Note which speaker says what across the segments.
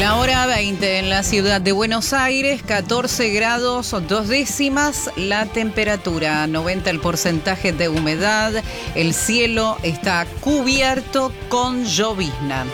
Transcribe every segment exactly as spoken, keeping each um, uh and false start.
Speaker 1: La hora veinte en la ciudad de Buenos Aires, catorce grados dos décimas la temperatura, noventa el porcentaje de humedad, el cielo está cubierto con llovizna.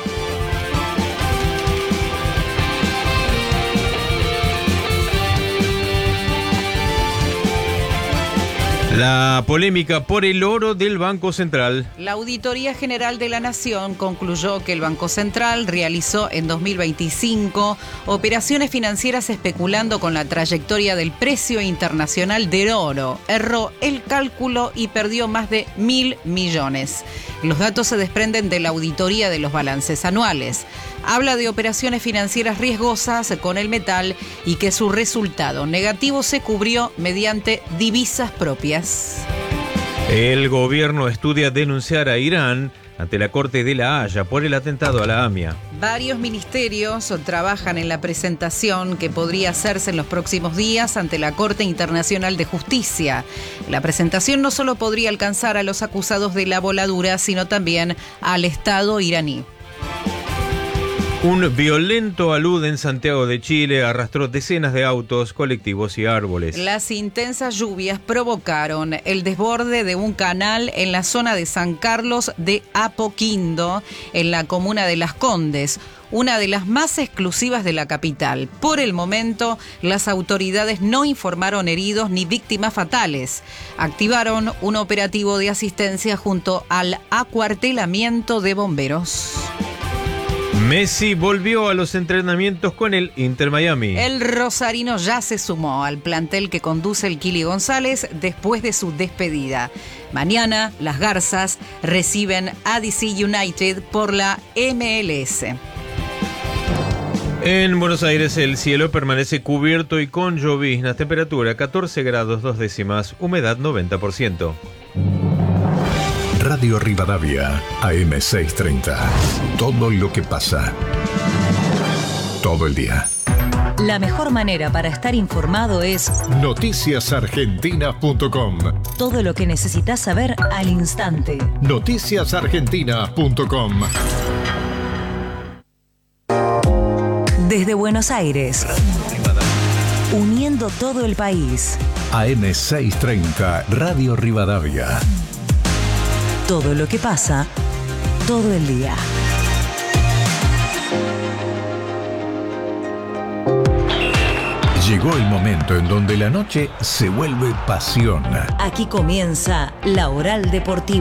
Speaker 2: La polémica por el oro del Banco Central.
Speaker 1: La Auditoría General de la Nación concluyó que el Banco Central realizó en dos mil veinticinco operaciones financieras especulando con la trayectoria del precio internacional del oro. Erró el cálculo y perdió más de mil millones. Los datos se desprenden de la auditoría de los balances anuales. Habla de operaciones financieras riesgosas con el metal y que su resultado negativo se cubrió mediante divisas propias.
Speaker 2: El gobierno estudia denunciar a Irán ante la Corte de La Haya por el atentado a la AMIA.
Speaker 1: Varios ministerios trabajan en la presentación que podría hacerse en los próximos días ante la Corte Internacional de Justicia. La presentación no solo podría alcanzar a los acusados de la voladura, sino también al Estado iraní.
Speaker 2: Un violento alud en Santiago de Chile arrastró decenas de autos, colectivos y árboles.
Speaker 1: Las intensas lluvias provocaron el desborde de un canal en la zona de San Carlos de Apoquindo, en la comuna de Las Condes, una de las más exclusivas de la capital. Por el momento, las autoridades no informaron heridos ni víctimas fatales. Activaron un operativo de asistencia junto al acuartelamiento de bomberos.
Speaker 2: Messi volvió a los entrenamientos con el Inter Miami.
Speaker 1: El rosarino ya se sumó al plantel que conduce el Kili González después de su despedida. Mañana, las Garzas reciben a D C United por la M L S.
Speaker 2: En Buenos Aires el cielo permanece cubierto y con lloviznas, temperatura catorce grados dos décimas, humedad noventa por ciento.
Speaker 3: Radio Rivadavia, A M seiscientos treinta. Todo lo que pasa. Todo el día.
Speaker 4: La mejor manera para estar informado es
Speaker 3: noticias argentinas punto com.
Speaker 4: Todo lo que necesitas saber al instante.
Speaker 3: noticias argentinas punto com.
Speaker 4: Desde Buenos Aires, uniendo todo el país.
Speaker 3: A M seiscientos treinta, Radio Rivadavia.
Speaker 4: Todo lo que pasa, todo el día.
Speaker 3: Llegó el momento en donde la noche se vuelve pasión.
Speaker 4: Aquí comienza La Oral Deportiva.